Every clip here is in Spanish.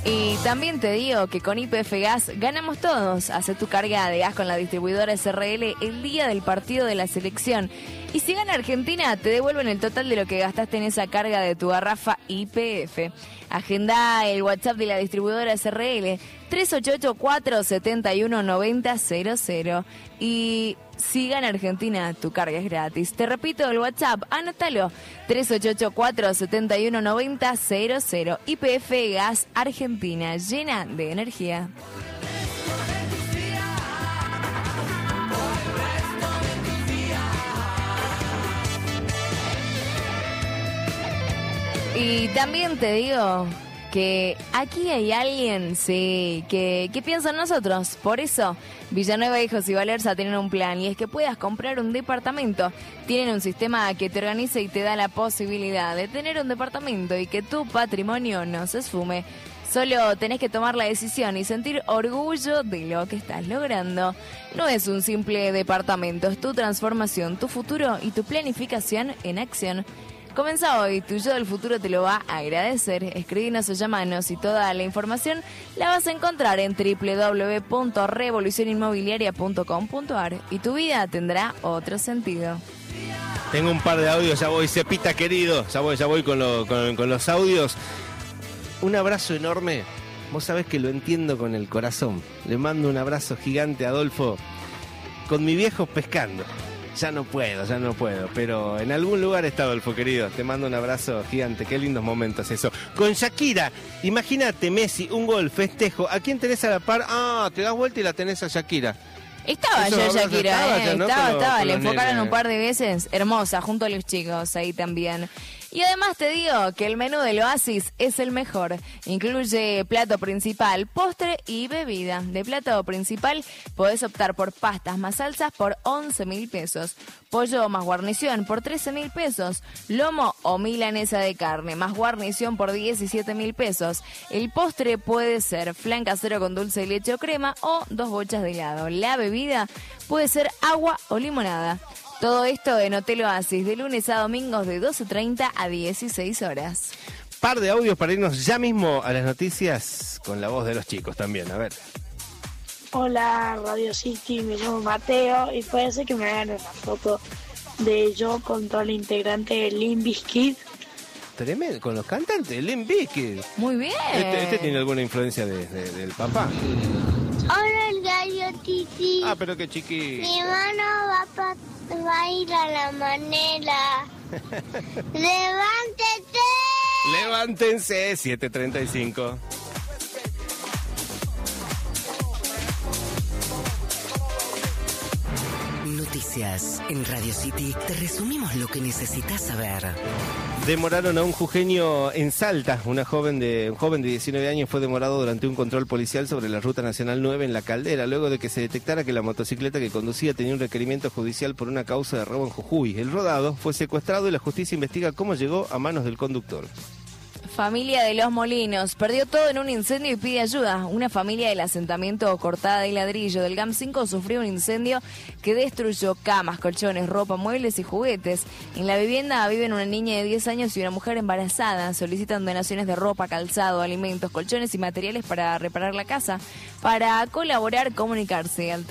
Y también te digo que con YPF Gas ganamos todos. Hacé tu carga de gas con la distribuidora SRL el día del partido de la selección. Y si gana Argentina, te devuelven el total de lo que gastaste en esa carga de tu garrafa YPF. Agenda el WhatsApp de la distribuidora SRL 3884-719000. Y si gana Argentina, tu carga es gratis. Te repito el WhatsApp, anótalo, 3884-719000. YPF Gas Argentina, llena de energía. Y también te digo que aquí hay alguien, sí, que piensa en nosotros. Por eso, Villanueva, Hijos y Valerza tienen un plan, y es que puedas comprar un departamento. Tienen un sistema que te organiza y te da la posibilidad de tener un departamento y que tu patrimonio no se esfume. Solo tenés que tomar la decisión y sentir orgullo de lo que estás logrando. No es un simple departamento, es tu transformación, tu futuro y tu planificación en acción. Comienza hoy, tu yo del futuro te lo va a agradecer. Escribinos o llamanos y toda la información la vas a encontrar en www.revolucioninmobiliaria.com.ar y tu vida tendrá otro sentido. Tengo un par de audios, ya voy, Cepita querido, ya voy con los audios. Un abrazo enorme, vos sabés que lo entiendo con el corazón. Le mando un abrazo gigante a Adolfo, con mi viejo pescando. Ya no puedo, pero en algún lugar está Adolfo, querido. Te mando un abrazo gigante, qué lindos momentos eso. Con Shakira, imagínate, Messi, un gol, festejo. ¿A quién tenés a la par? Ah, te das vuelta y la tenés a Shakira. Estaba Eso, ya Shakira, estaba ya, ¿no? estaba, le enfocaron nenes. un par de veces, hermosa, junto a los chicos ahí también. Y además te digo que el menú del Oasis es el mejor. Incluye plato principal, postre y bebida. De plato principal podés optar por pastas más salsas por 11.000 pesos. Pollo más guarnición por 13.000 pesos. Lomo o milanesa de carne más guarnición por 17.000 pesos. El postre puede ser flan casero con dulce de leche o crema o 2 bochas de helado. La bebida puede ser agua o limonada. Todo esto en Hotel Oasis, de lunes a domingos de 12:30 a 16 horas. Par de audios para irnos ya mismo a las noticias con la voz de los chicos también, a ver. Hola Radio City, me llamo Mateo y puede ser que me hagan una foto de yo con todo el integrante de Limp Bizkit. Tremendo, con los cantantes, Limp Bizkit. Muy bien. Este tiene alguna influencia del papá. Hola el gallo Titi. Ah, pero qué chiqui. Mi hermano va a ir a la manera. ¡Levántate! Levántense, 7:35. Noticias en Radio City. Te resumimos lo que necesitas saber. Demoraron a un jujeño en Salta. Un joven de 19 años fue demorado durante un control policial sobre la Ruta Nacional 9 en La Caldera, luego de que se detectara que la motocicleta que conducía tenía un requerimiento judicial por una causa de robo en Jujuy. El rodado fue secuestrado y la justicia investiga cómo llegó a manos del conductor. Familia de Los Molinos perdió todo en un incendio y pide ayuda. Una familia del asentamiento Cortada de Ladrillo del GAM 5 sufrió un incendio que destruyó camas, colchones, ropa, muebles y juguetes. En la vivienda viven una niña de 10 años y una mujer embarazada. Solicitan donaciones de ropa, calzado, alimentos, colchones y materiales para reparar la casa. Para colaborar, comunicarse al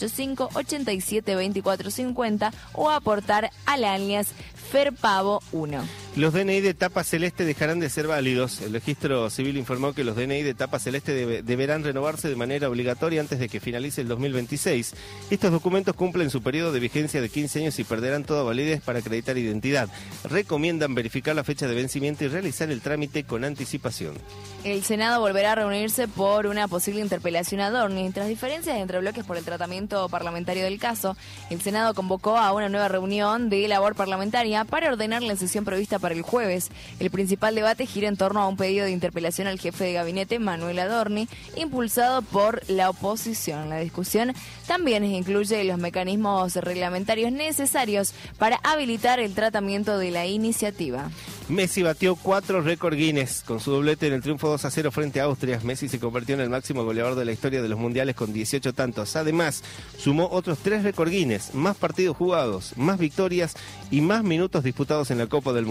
3885-872450 o aportar al alias Ferpavo 1. Los DNI de tapa celeste dejarán de ser válidos. El registro civil informó que los DNI de tapa celeste deberán renovarse de manera obligatoria antes de que finalice el 2026. Estos documentos cumplen su periodo de vigencia de 15 años y perderán toda validez para acreditar identidad. Recomiendan verificar la fecha de vencimiento y realizar el trámite con anticipación. El Senado volverá a reunirse por una posible interpelación a Dorni. Tras diferencias entre bloques por el tratamiento parlamentario del caso, el Senado convocó a una nueva reunión de labor parlamentaria para ordenar la sesión prevista para el jueves. El principal debate gira en torno a un pedido de interpelación al jefe de gabinete, Manuel Adorni, impulsado por la oposición. La discusión también incluye los mecanismos reglamentarios necesarios para habilitar el tratamiento de la iniciativa. Messi batió 4 récord Guinness con su doblete en el triunfo 2-0 frente a Austria. Messi se convirtió en el máximo goleador de la historia de los mundiales con 18 tantos. Además, sumó otros 3 récord Guinness, más partidos jugados, más victorias y más minutos disputados en la Copa del Mundo.